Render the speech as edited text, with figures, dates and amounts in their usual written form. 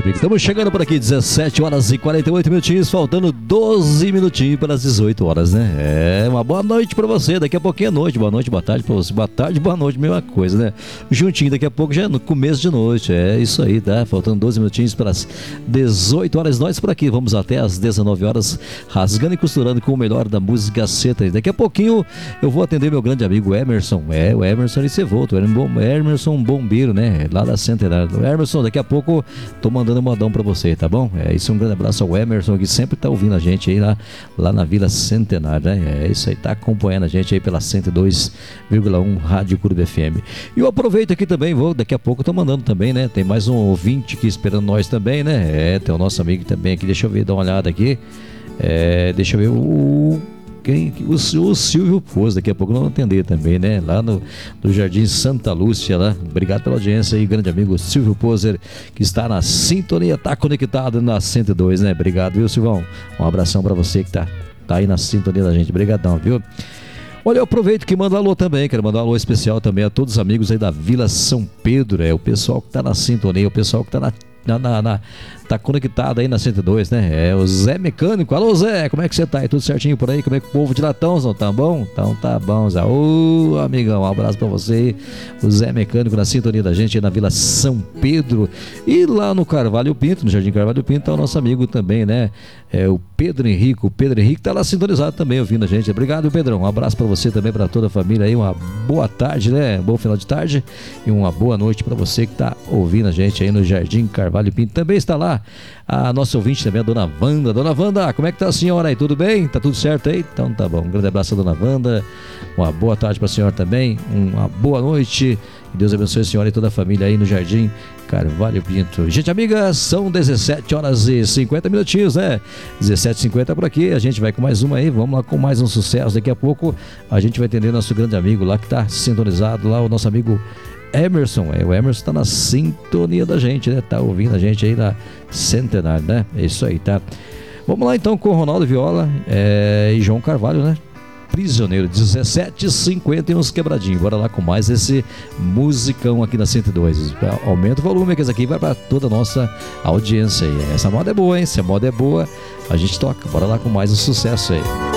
amigo. Estamos chegando por aqui, 17 horas e 48 minutinhos, faltando 12 minutinhos para as 18 horas, né? É, uma boa noite para você, daqui a pouquinho é noite, boa noite, boa tarde para você, boa tarde, boa noite, mesma coisa, né? Juntinho, daqui a pouco já é no começo de noite, é isso aí, tá? Faltando 12 minutinhos para as 18 horas, nós por aqui, vamos até as 19 horas, rasgando e costurando com o melhor da música sertaneja. Daqui a pouquinho eu vou atender meu grande amigo Emerson, o Emerson ali Cevolto, Emerson Bombeiro, né? Lá da Centenário. Emerson, daqui a pouco tô mandando um modão pra você, tá bom? É isso, um grande abraço ao Emerson, que sempre tá ouvindo a gente aí lá na Vila Centenário, né? É isso aí, tá acompanhando a gente aí pela 102,1 Rádio Clube FM. E eu aproveito aqui também, daqui a pouco tô mandando também, né? Tem mais um ouvinte aqui esperando nós também, né? Tem o nosso amigo também aqui, deixa eu ver, dar uma olhada aqui. Deixa eu ver o Silvio Pôs, daqui a pouco não atender também, né? Lá no Jardim Santa Lúcia, lá. Obrigado pela audiência aí, grande amigo Silvio Poser, que está na sintonia, tá conectado na 102, né? Obrigado, viu, Silvão? Um abração pra você que tá aí na sintonia da gente. Obrigadão, viu? Olha, eu aproveito que mando alô também, quero mandar um alô especial também a todos os amigos aí da Vila São Pedro, o pessoal que tá na sintonia, o pessoal que tá tá conectado aí na 102, né? É o Zé Mecânico. Alô, Zé, como é que você tá aí? Tudo certinho por aí? Como é que o povo de Latão, tá bom? Então tá bom, Zé. Ô, amigão, um abraço pra você. O Zé Mecânico na sintonia da gente aí na Vila São Pedro. E lá no Carvalho Pinto, no Jardim Carvalho Pinto, tá o nosso amigo também, né? O Pedro Henrique. O Pedro Henrique tá lá sintonizado também, ouvindo a gente. Obrigado, Pedrão. Um abraço pra você também, pra toda a família aí. Uma boa tarde, né? Bom final de tarde. E uma boa noite pra você que tá ouvindo a gente aí no Jardim Carvalho Pinto. Também está lá a nossa ouvinte também, a Dona Wanda. Dona Wanda, como é que tá a senhora aí? Tudo bem? Tá tudo certo aí? Então tá bom. Um grande abraço a Dona Wanda. Uma boa tarde pra senhora também. Uma boa noite. Que Deus abençoe a senhora e toda a família aí no Jardim Carvalho Pinto. Gente amiga, são 17 horas e 50 minutinhos, né? 17h50 por aqui. A gente vai com mais uma aí. Vamos lá com mais um sucesso. Daqui a pouco a gente vai atender nosso grande amigo lá que tá sintonizado lá, o nosso amigo Emerson. O Emerson tá na sintonia da gente, né? Tá ouvindo a gente aí na Centenário, né? É isso aí, tá? Vamos lá então com o Ronaldo Viola e João Carvalho, né? Prisioneiro, 17h50 e uns quebradinhos. Bora lá com mais esse musicão aqui na 102. Aumenta o volume, que esse aqui vai pra toda a nossa audiência aí. Essa moda é boa, hein? Se a moda é boa, a gente toca. Bora lá com mais um sucesso aí.